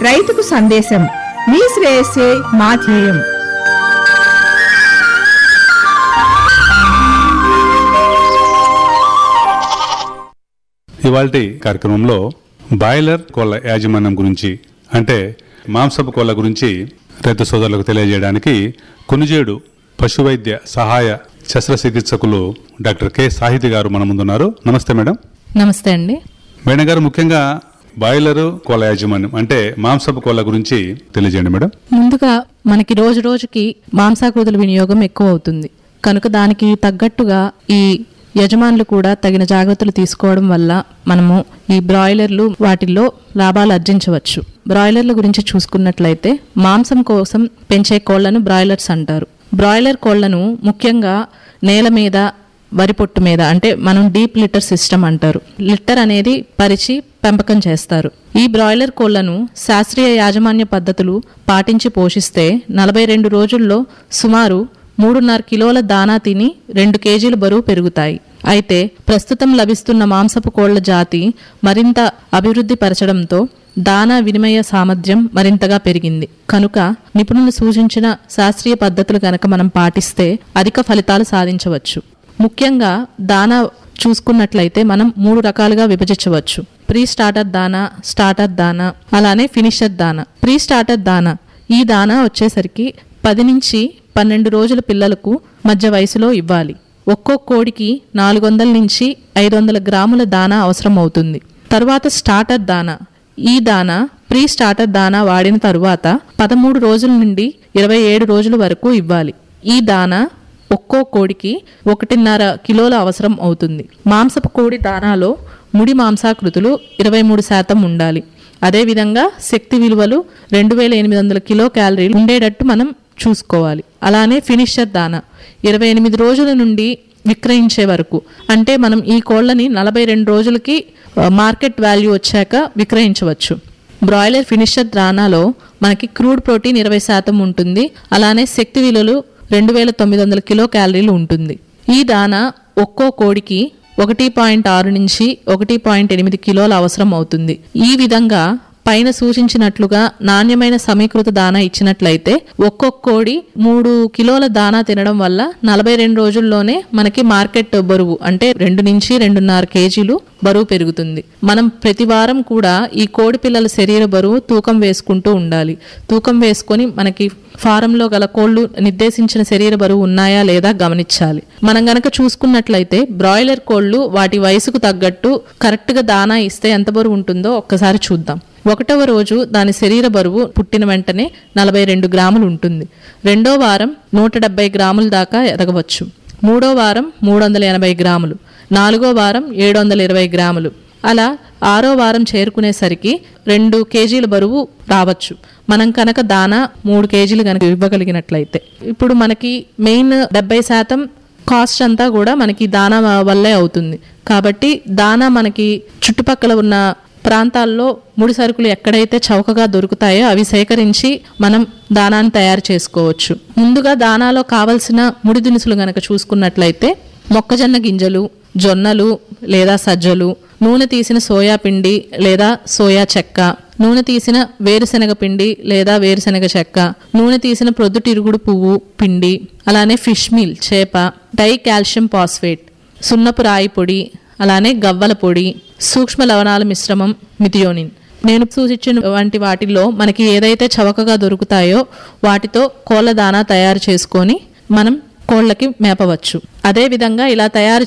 రైతుకు సందేశం, మీ శ్రేయస్సే మా ధ్యేయం. ఇవాల్టి కార్యక్రమంలో బాయిలర్ కోళ్ల యాజమాన్యం గురించి, అంటే మాంసపు కోళ్ల గురించి రైతు సోదరులకు తెలియజేయడానికి కొనుజేడు పశువైద్య సహాయ శస్త్రచికిత్సకులు డాక్టర్ కె సాహితి గారు మన ముందున్నారు. నమస్తే మేడం. నమస్తే అండి. మేడం గారు, ముఖ్యంగా బాయిలర్ కోళ్ల యాజమాన్యం అంటే మాంసపు కోళ్ల గురించి తెలియజేయండి మేడం. ముందుగా మనకి రోజు రోజుకి మాంసాకృతుల వినియోగం ఎక్కువ అవుతుంది కనుక దానికి తగ్గట్టుగా ఈ యజమానులు కూడా తగిన జాగ్రత్తలు తీసుకోవడం వల్ల మనము ఈ బ్రాయిలర్లు వాటిల్లో లాభాలు ఆర్జించవచ్చు. బ్రాయిలర్ల గురించి చూసుకున్నట్లయితే మాంసం కోసం పెంచే కోళ్లను బ్రాయిలర్స్ అంటారు. బ్రాయిలర్ కోళ్లను ముఖ్యంగా నేల మీద, వరి పొట్టు మీద, అంటే మనం డీప్ లిట్టర్ సిస్టమ్ అంటారు, లిట్టర్ అనేది పరిచి పెంపకం చేస్తారు. ఈ బ్రాయిలర్ కోళ్లను శాస్త్రీయ యాజమాన్య పద్ధతులు పాటించి పోషిస్తే 42 రోజుల్లో సుమారు 3.5 కిలోల దానా తిని 2 కేజీల బరువు పెరుగుతాయి. అయితే ప్రస్తుతం లభిస్తున్న మాంసపు కోళ్ల జాతి మరింత అభివృద్ధి పరచడంతో దానా వినిమయ సామర్థ్యం మరింతగా పెరిగింది కనుక నిపుణులు సూచించిన శాస్త్రీయ పద్ధతులు గనక మనం పాటిస్తే అధిక ఫలితాలు సాధించవచ్చు. ముఖ్యంగా దానా చూసుకున్నట్లయితే మనం 3 రకాలుగా విభజించవచ్చు. ప్రీ స్టార్టర్ దానా, స్టార్టర్ దానా, అలానే ఫినిషర్ దానా. ప్రీ స్టార్టర్ దానా, ఈ దానా వచ్చేసరికి 10 నుంచి 12 రోజుల పిల్లలకు మధ్య వయసులో ఇవ్వాలి. ఒక్కో కోడికి 400 నుంచి 500 గ్రాముల దానా అవసరం అవుతుంది. తర్వాత స్టార్టర్ దానా, ఈ దానా ప్రీ స్టార్టర్ దానా వాడిన తరువాత 13 రోజుల నుండి 27 రోజుల వరకు ఇవ్వాలి. ఈ దానా ఒక్కో కోడికి 1.5 కిలోల అవసరం అవుతుంది. మాంసపు కోడి దానాలో ముడి మాంసాకృతులు 23% ఉండాలి. అదేవిధంగా శక్తి విలువలు 2800 కిలో క్యాలరీలు ఉండేటట్టు మనం చూసుకోవాలి. అలానే ఫినిషర్ దానా 28 రోజుల నుండి విక్రయించే వరకు, అంటే మనం ఈ కోళ్లని 42 రోజులకి మార్కెట్ వాల్యూ వచ్చాక విక్రయించవచ్చు. బ్రాయిలర్ ఫినిషర్ దానాలో మనకి క్రూడ్ ప్రోటీన్ 20% ఉంటుంది. అలానే శక్తి విలువలు 2900 కిలో క్యాలరీలు ఉంటుంది. ఈ దానా ఒక్కో కోడికి 1.6 నుంచి 1.8 కిలోల అవసరం అవుతుంది. ఈ విధంగా పైన సూచించినట్లుగా నాణ్యమైన సమీకృత దానా ఇచ్చినట్లయితే ఒక్కొక్క కోడి 3 కిలోల దానా తినడం వల్ల 42 రోజుల్లోనే మనకి మార్కెట్ బరువు, అంటే 2 నుంచి 2.5 కేజీలు బరువు పెరుగుతుంది. మనం ప్రతి వారం కూడా ఈ కోడి పిల్లల శరీర బరువు తూకం వేసుకుంటూ ఉండాలి. తూకం వేసుకొని మనకి ఫారంలో గల కోళ్లు నిర్దేశించిన శరీర బరువు ఉన్నాయా లేదా గమనించాలి. మనం గనక చూసుకున్నట్లయితే బ్రాయిలర్ కోళ్లు వాటి వయసుకు తగ్గట్టు కరెక్ట్గా దానా ఇస్తే ఎంత బరువు ఉంటుందో ఒక్కసారి చూద్దాం. 1వ రోజు దాని శరీర బరువు పుట్టిన వెంటనే 42 గ్రాములు ఉంటుంది. 2వ వారం 170 గ్రాముల దాకా ఎదగవచ్చు. 3వ వారం 380 గ్రాములు, 4వ వారం 720 గ్రాములు, అలా 6వ వారం చేరుకునేసరికి 2 కేజీల బరువు రావచ్చు. మనం కనుక దానా 3 కేజీలు కనుక ఇవ్వగలిగినట్లయితే. ఇప్పుడు మనకి మెయిన్ 70% కాస్ట్ అంతా కూడా మనకి దానా వల్లే అవుతుంది. కాబట్టి దానా మనకి చుట్టుపక్కల ఉన్న ప్రాంతాల్లో ముడి సరుకులు ఎక్కడైతే చౌకగా దొరుకుతాయో అవి సేకరించి మనం దానాన్ని తయారు చేసుకోవచ్చు. ముందుగా దానాలో కావలసిన ముడి దినుసులు గనక చూసుకున్నట్లయితే మొక్కజొన్న గింజలు, జొన్నలు లేదా సజ్జలు, నూనె తీసిన సోయా పిండి లేదా సోయా చెక్క, నూనె తీసిన వేరుశెనగ పిండి లేదా వేరుశెనగ చెక్క, నూనె తీసిన ప్రొద్దుటిరుగుడు పువ్వు పిండి, అలానే ఫిష్ మీల్ చేప, డై కాల్షియం ఫాస్ఫేట్, సున్నపు రాయి పొడి, అలానే గవ్వల పొడి, సూక్ష్మ లవణాల మిశ్రమం మిథియోనిన్. నేను సూచించిన వంటి వాటిల్లో మనకి ఏదైతే చవకగా దొరుకుతాయో వాటితో కోళ్ల దానా తయారు చేసుకొని మనం కోళ్లకి మేపవచ్చు. అదేవిధంగా ఇలా తయారు